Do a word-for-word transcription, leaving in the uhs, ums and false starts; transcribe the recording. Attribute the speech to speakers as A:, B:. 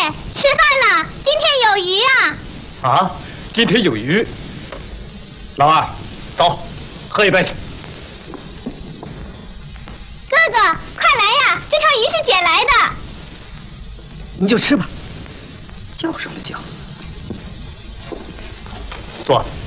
A: 吃饭了，今天有鱼啊！
B: 啊，今天有鱼。老二，走，喝一杯去。
A: 哥哥，快来呀！这条鱼是捡来的。
B: 你就吃吧，叫什么叫？坐。